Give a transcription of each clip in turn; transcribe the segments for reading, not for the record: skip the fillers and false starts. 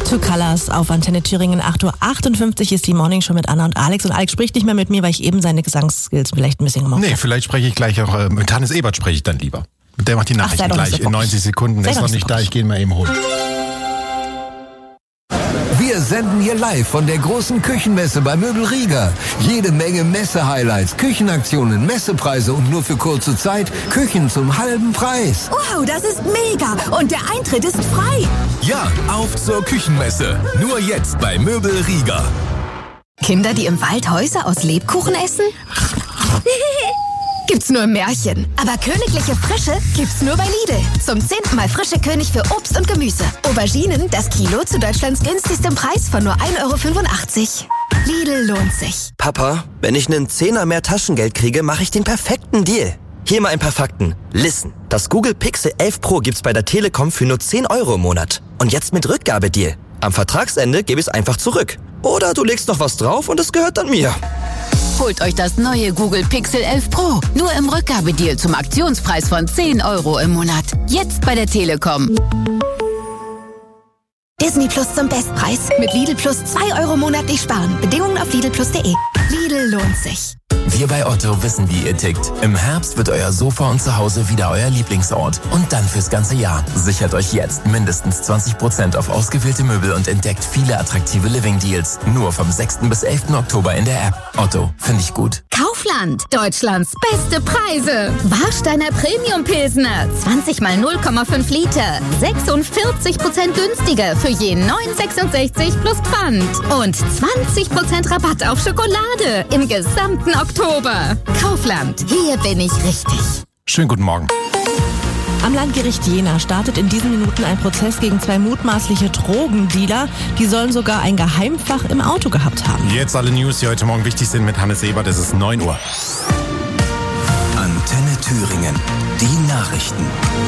Two Colors auf Antenne Thüringen, 8.58 Uhr ist die Morningshow mit Anna und Alex. Und Alex spricht nicht mehr mit mir, weil ich eben seine Gesangsskills vielleicht ein bisschen gemobbt habe. Nee, vielleicht spreche ich gleich auch, mit Hannes Ebert spreche ich dann lieber. Der macht die Nachrichten gleich in 90 Sekunden. Der ist noch nicht da, ich gehe ihn mal eben holen. Wir senden hier live von der großen Küchenmesse bei Möbel Rieger. Jede Menge Messe-Highlights, Küchenaktionen, Messepreise und nur für kurze Zeit Küchen zum halben Preis. Wow, das ist mega! Und der Eintritt ist frei! Ja, auf zur Küchenmesse. Nur jetzt bei Möbel Rieger. Kinder, die im Wald Häuser aus Lebkuchen essen? Gibt's nur im Märchen. Aber königliche Frische gibt's nur bei Lidl. Zum 10. Mal frische König für Obst und Gemüse. Auberginen, das Kilo zu Deutschlands günstigstem Preis von nur 1,85 €. Lidl lohnt sich. Papa, wenn ich einen Zehner mehr Taschengeld kriege, mache ich den perfekten Deal. Hier mal ein paar Fakten. Listen, das Google Pixel 11 Pro gibt's bei der Telekom für nur 10 € im Monat. Und jetzt mit Rückgabedeal. Am Vertragsende gebe ich's einfach zurück. Oder du legst noch was drauf und es gehört dann mir. Holt euch das neue Google Pixel 11 Pro. Nur im Rückgabedeal zum Aktionspreis von 10 € im Monat. Jetzt bei der Telekom. Disney Plus zum Bestpreis. Mit Lidl Plus 2 € monatlich sparen. Bedingungen auf lidlplus.de. Lidl lohnt sich. Wir bei Otto wissen, wie ihr tickt. Im Herbst wird euer Sofa und Zuhause wieder euer Lieblingsort. Und dann fürs ganze Jahr. Sichert euch jetzt mindestens 20% auf ausgewählte Möbel und entdeckt viele attraktive Living-Deals. Nur vom 6. bis 11. Oktober in der App. Otto, finde ich gut. Kaufland, Deutschlands beste Preise. Warsteiner Premium Pilsner, 20 mal 0,5 Liter. 46% günstiger für je 9,66 plus Pfand. Und 20% Rabatt auf Schokolade im gesamten Oktober. Kaufland, hier bin ich richtig. Schönen guten Morgen. Am Landgericht Jena startet in diesen Minuten ein Prozess gegen 2 mutmaßliche Drogendealer. Die sollen sogar ein Geheimfach im Auto gehabt haben. Jetzt alle News, die heute Morgen wichtig sind mit Hannes Ebert. Es ist 9 Uhr. Antenne Thüringen. Die Nachrichten.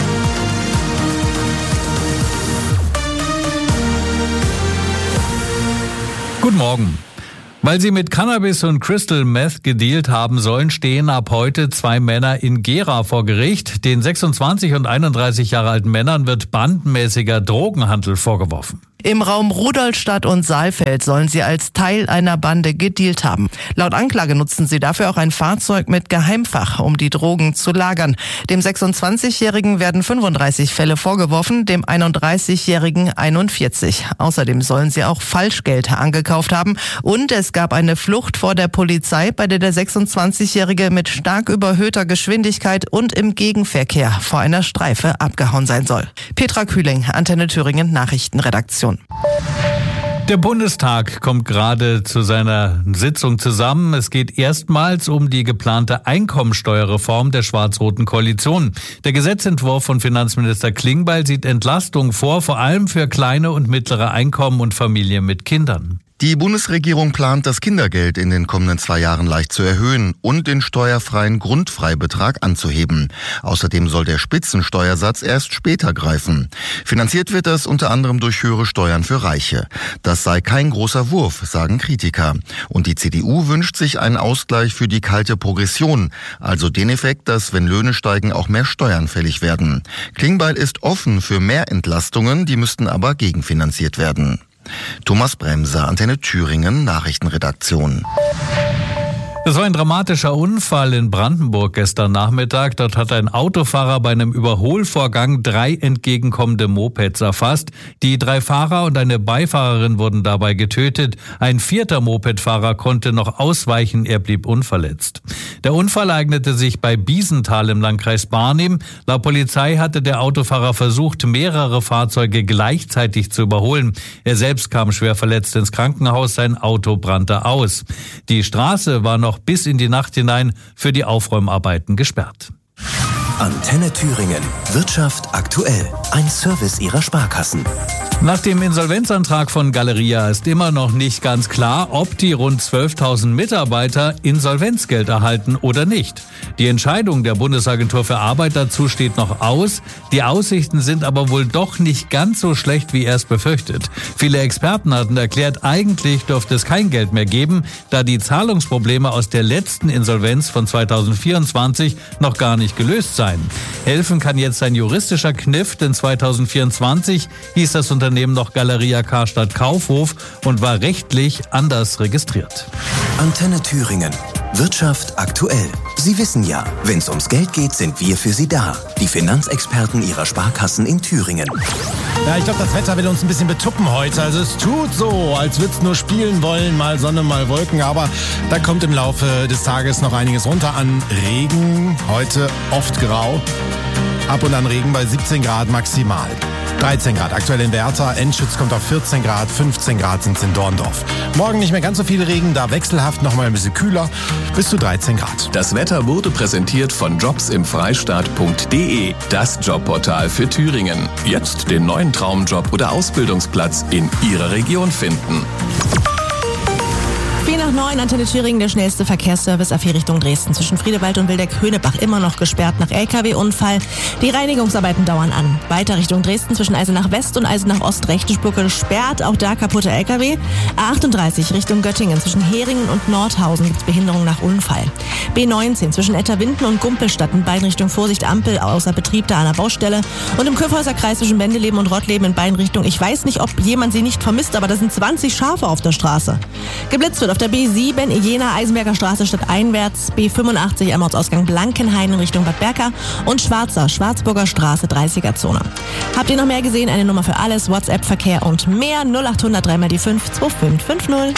Guten Morgen. Weil sie mit Cannabis und Crystal Meth gedealt haben sollen, stehen ab heute 2 Männer in Gera vor Gericht. Den 26 und 31 Jahre alten Männern wird bandenmäßiger Drogenhandel vorgeworfen. Im Raum Rudolstadt und Saalfeld sollen sie als Teil einer Bande gedealt haben. Laut Anklage nutzten sie dafür auch ein Fahrzeug mit Geheimfach, um die Drogen zu lagern. Dem 26-Jährigen werden 35 Fälle vorgeworfen, dem 31-Jährigen 41. Außerdem sollen sie auch Falschgeld angekauft haben. Und es gab eine Flucht vor der Polizei, bei der 26-Jährige mit stark überhöhter Geschwindigkeit und im Gegenverkehr vor einer Streife abgehauen sein soll. Petra Kühling, Antenne Thüringen Nachrichtenredaktion. Der Bundestag kommt gerade zu seiner Sitzung zusammen. Es geht erstmals um die geplante Einkommensteuerreform der schwarz-roten Koalition. Der Gesetzentwurf von Finanzminister Klingbeil sieht Entlastungen vor, vor allem für kleine und mittlere Einkommen und Familien mit Kindern. Die Bundesregierung plant, das Kindergeld in den kommenden 2 Jahren leicht zu erhöhen und den steuerfreien Grundfreibetrag anzuheben. Außerdem soll der Spitzensteuersatz erst später greifen. Finanziert wird das unter anderem durch höhere Steuern für Reiche. Das sei kein großer Wurf, sagen Kritiker. Und die CDU wünscht sich einen Ausgleich für die kalte Progression, also den Effekt, dass, wenn Löhne steigen, auch mehr Steuern fällig werden. Klingbeil ist offen für mehr Entlastungen, die müssten aber gegenfinanziert werden. Thomas Bremser, Antenne Thüringen, Nachrichtenredaktion. Das war ein dramatischer Unfall in Brandenburg gestern Nachmittag. Dort hat ein Autofahrer bei einem Überholvorgang 3 entgegenkommende Mopeds erfasst. Die 3 Fahrer und eine Beifahrerin wurden dabei getötet. Ein 4. Mopedfahrer konnte noch ausweichen, er blieb unverletzt. Der Unfall ereignete sich bei Biesenthal im Landkreis Barnim. Laut Polizei hatte der Autofahrer versucht, mehrere Fahrzeuge gleichzeitig zu überholen. Er selbst kam schwer verletzt ins Krankenhaus, sein Auto brannte aus. Die Straße war noch bis in die Nacht hinein für die Aufräumarbeiten gesperrt. Antenne Thüringen. Wirtschaft aktuell. Ein Service Ihrer Sparkassen. Nach dem Insolvenzantrag von Galeria ist immer noch nicht ganz klar, ob die rund 12.000 Mitarbeiter Insolvenzgeld erhalten oder nicht. Die Entscheidung der Bundesagentur für Arbeit dazu steht noch aus. Die Aussichten sind aber wohl doch nicht ganz so schlecht wie erst befürchtet. Viele Experten hatten erklärt, eigentlich dürfte es kein Geld mehr geben, da die Zahlungsprobleme aus der letzten Insolvenz von 2024 noch gar nicht gelöst seien. sein. Helfen kann jetzt ein juristischer Kniff, denn 2024 hieß das Unternehmen noch Galeria Karstadt Kaufhof und war rechtlich anders registriert. Antenne Thüringen. Wirtschaft aktuell. Sie wissen ja, wenn es ums Geld geht, sind wir für Sie da. Die Finanzexperten Ihrer Sparkassen in Thüringen. Ja, ich glaube, das Wetter will uns ein bisschen betuppen heute. Also es tut so, als würde es nur spielen wollen, mal Sonne, mal Wolken. Aber da kommt im Laufe des Tages noch einiges runter an Regen. Heute oft grau. Ab und an Regen bei 17 Grad maximal. 13 Grad aktuell in Werther, Enschütz kommt auf 14 Grad, 15 Grad sind es in Dorndorf. Morgen nicht mehr ganz so viel Regen, da wechselhaft nochmal ein bisschen kühler, bis zu 13 Grad. Das Wetter wurde präsentiert von jobsimfreistaat.de, das Jobportal für Thüringen. Jetzt den neuen Traumjob oder Ausbildungsplatz in Ihrer Region finden. 8:09, Antenne Thüringen, der schnellste Verkehrsservice A4 Richtung Dresden. Zwischen Friedewald und Wildeck-Höhnebach immer noch gesperrt nach LKW-Unfall. Die Reinigungsarbeiten dauern an. Weiter Richtung Dresden zwischen Eisenach West und Eisenach Ost rechte Spur gesperrt. Auch da kaputte LKW. A38 Richtung Göttingen zwischen Heringen und Nordhausen gibt es Behinderung nach Unfall. B19 zwischen Etterwinden und Gumpelstadt in beiden Richtungen Vorsicht, Ampel außer Betrieb da an der Baustelle. Und im Kyffhäuser Kreis zwischen Bendeleben und Rottleben in beiden Richtungen. Ich weiß nicht, ob jemand sie nicht vermisst, aber da sind 20 Schafe auf der Straße. Geblitzt wird auf der B7 Jena Eisenberger Straße stadteinwärts, B85 am Ortsausgang Blankenhain in Richtung Bad Berka und Schwarzburger Straße 30er Zone. Habt ihr noch mehr gesehen? Eine Nummer für alles, WhatsApp, Verkehr und mehr 0800 3 mal die 5 2550.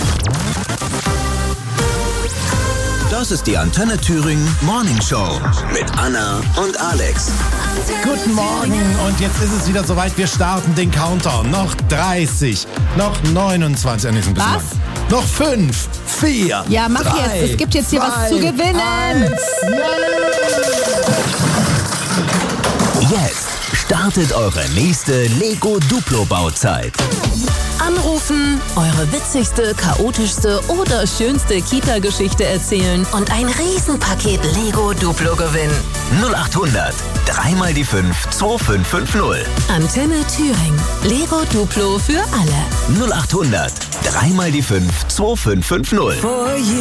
Das ist die Antenne Thüringen Morning Show mit Anna und Alex. Guten Morgen und jetzt ist es wieder soweit, wir starten den Countdown. Noch 30, noch 29, ein bisschen was? Lang. Noch 5, 4, ja, mach 3, jetzt, es gibt jetzt hier 2, was zu gewinnen. 1. Jetzt startet eure nächste Lego Duplo Bauzeit. Anrufen, eure witzigste, chaotischste oder schönste Kita-Geschichte erzählen und ein Riesenpaket Lego Duplo gewinnen. 0800 3 mal die 5 2550. Antenne Thüringen. Lego Duplo für alle. 0800 3 mal die 5 2550.